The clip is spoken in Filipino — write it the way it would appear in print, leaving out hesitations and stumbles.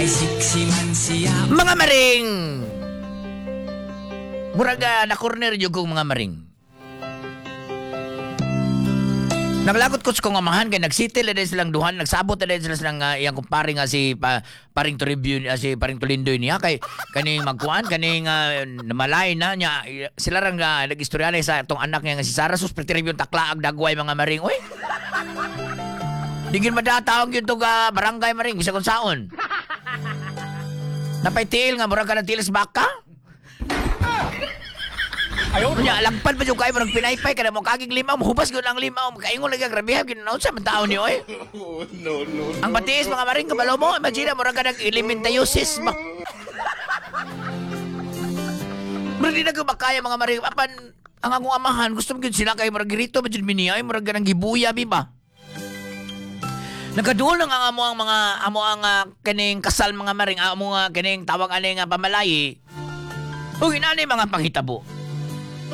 Mga maring! Muraga na corner yung kong mga maring. Naglagot ko sa kong amahan kay nagsitil na din silang duhan, nagsabot na din silang iyang kumpare nga si paring Toribio, si paring Tulindoy niya kay kaning magkuan kaning namalay na niya sila rang nagistorya na sa tong anak niya nga si Sara sus Toribio taklaag dagway mga maring oy. Digin madataong yun to ga barangay maring bisa kung saon. Napaitil nga murag ka ng tilis baka. Ayaw niya, lagpan pa yung kayo mo pinaypay ka na mo kaging limaw, mahubas ko ng limaw, kaingon lagi grabihan, ginaon sa mataon niyo eh. No. Ang batiis mga maring kabalo mo, imagine mo ka nag-elementayosis ba? Murag di na ko makaya mga maring, apan, ang akong amahan, gusto mo sila kayo murag girito, medyo miniyay, murag ka ng gibuya, biba? Nagkaduol lang ang amo ang mga, amo ang kaning kasal mga maring, amo nga kaning tawag aning pamalayi, o inanay mga panghitabo.